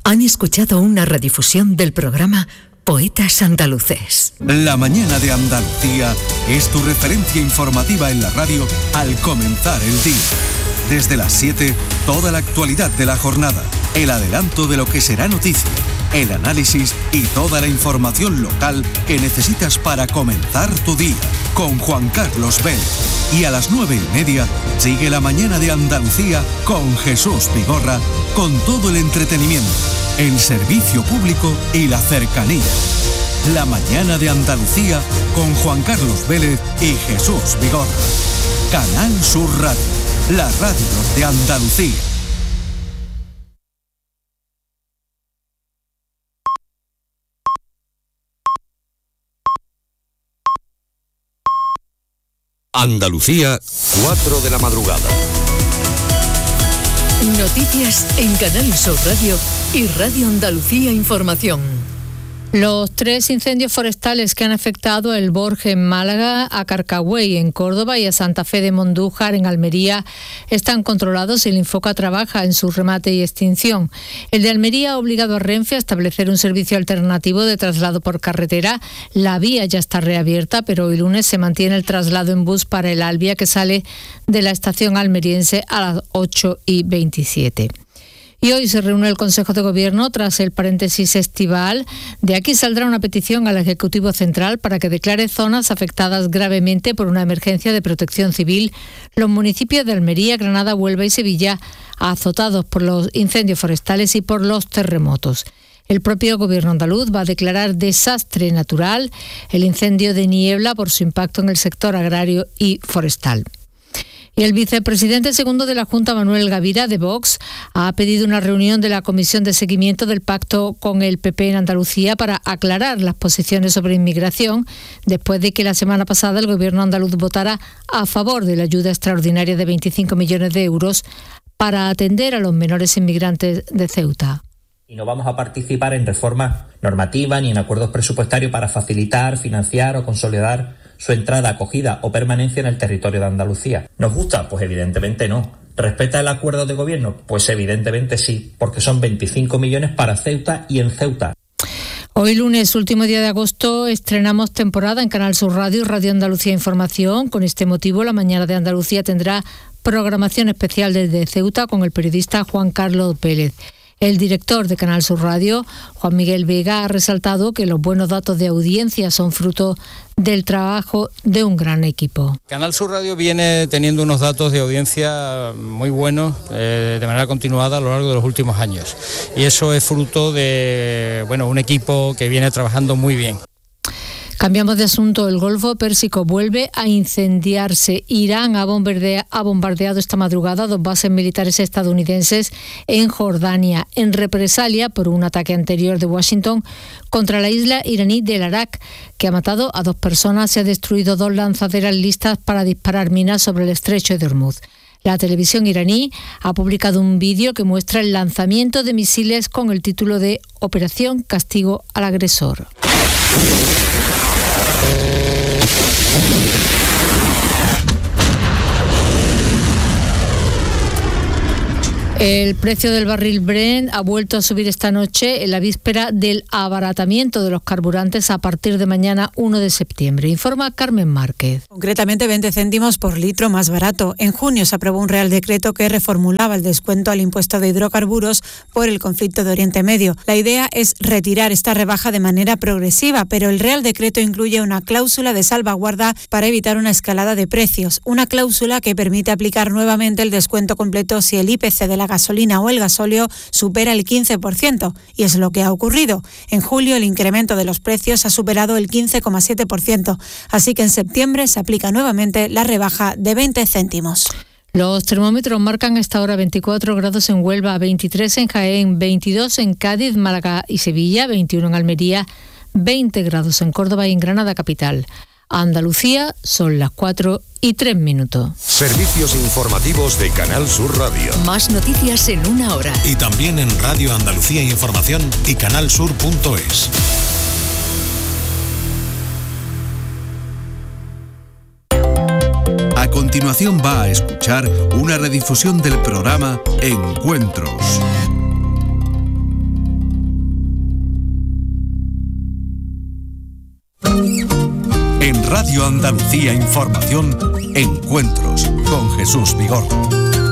Han escuchado una redifusión del programa Poetas Andaluces. La mañana de Andalucía es tu referencia informativa en la radio al comenzar el día. Desde las 7, toda la actualidad de la jornada, el adelanto de lo que será noticia, el análisis y toda la información local que necesitas para comenzar tu día. Con Juan Carlos Vélez. Y a las 9:30 sigue la mañana de Andalucía con Jesús Vigorra, con todo el entretenimiento, el servicio público y la cercanía. La mañana de Andalucía con Juan Carlos Vélez y Jesús Vigorra. Canal Sur Radio, la radio de Andalucía. Andalucía, 4 de la madrugada. Noticias en Canal Sur Radio y Radio Andalucía Información. Los 3 incendios forestales que han afectado a El Borje en Málaga, a Carcagüey en Córdoba y a Santa Fe de Mondújar en Almería están controlados y el Infoca trabaja en su remate y extinción. El de Almería ha obligado a Renfe a establecer un servicio alternativo de traslado por carretera. La vía ya está reabierta, pero hoy lunes se mantiene el traslado en bus para el Albia, que sale de la estación almeriense a las 8:27. Y hoy se reúne el Consejo de Gobierno tras el paréntesis estival. De aquí saldrá una petición al Ejecutivo Central para que declare zonas afectadas gravemente por una emergencia de protección civil los municipios de Almería, Granada, Huelva y Sevilla, azotados por los incendios forestales y por los terremotos. El propio Gobierno andaluz va a declarar desastre natural el incendio de Niebla por su impacto en el sector agrario y forestal. Y el vicepresidente segundo de la Junta, Manuel Gavira, de Vox, ha pedido una reunión de la Comisión de Seguimiento del Pacto con el PP en Andalucía para aclarar las posiciones sobre inmigración, después de que la semana pasada el Gobierno andaluz votara a favor de la ayuda extraordinaria de 25 millones de euros para atender a los menores inmigrantes de Ceuta. Y no vamos a participar en reformas normativas ni en acuerdos presupuestarios para facilitar, financiar o consolidar su entrada, acogida o permanencia en el territorio de Andalucía. ¿Nos gusta? Pues evidentemente no. ¿Respeta el acuerdo de gobierno? Pues evidentemente sí, porque son 25 millones para Ceuta y en Ceuta. Hoy lunes, último día de agosto, estrenamos temporada en Canal Sur Radio y Radio Andalucía Información. Con este motivo, la mañana de Andalucía tendrá programación especial desde Ceuta con el periodista Juan Carlos Vélez. El director de Canal Sur Radio, Juan Miguel Vega, ha resaltado que los buenos datos de audiencia son fruto del trabajo de un gran equipo. Canal Sur Radio viene teniendo unos datos de audiencia muy buenos de manera continuada a lo largo de los últimos años. Y eso es fruto de un equipo que viene trabajando muy bien. Cambiamos de asunto. El Golfo Pérsico vuelve a incendiarse. Irán ha bombardeado esta madrugada 2 bases militares estadounidenses en Jordania, en represalia por un ataque anterior de Washington contra la isla iraní del Arak, que ha matado a 2 personas y ha destruido 2 lanzaderas listas para disparar minas sobre el estrecho de Hormuz. La televisión iraní ha publicado un vídeo que muestra el lanzamiento de misiles con el título de Operación Castigo al Agresor. El precio del barril Brent ha vuelto a subir esta noche en la víspera del abaratamiento de los carburantes a partir de mañana 1 de septiembre. Informa Carmen Márquez. Concretamente 20 céntimos por litro más barato. En junio se aprobó un Real Decreto que reformulaba el descuento al impuesto de hidrocarburos por el conflicto de Oriente Medio. La idea es retirar esta rebaja de manera progresiva, pero el Real Decreto incluye una cláusula de salvaguarda para evitar una escalada de precios. Una cláusula que permite aplicar nuevamente el descuento completo si el IPC de la gasolina o el gasóleo supera el 15%, y es lo que ha ocurrido. En julio el incremento de los precios ha superado el 15,7%, así que en septiembre se aplica nuevamente la rebaja de 20 céntimos. Los termómetros marcan a esta hora 24 grados en Huelva, 23 en Jaén, 22 en Cádiz, Málaga y Sevilla, 21 en Almería, 20 grados en Córdoba y en Granada capital. Andalucía, son las 4:03. Servicios informativos de Canal Sur Radio. Más noticias en 1 hora. Y también en Radio Andalucía Información y canalsur.es. A continuación va a escuchar una redifusión del programa Encuentros. En Radio Andalucía Información, Encuentros con Jesús Vigorra.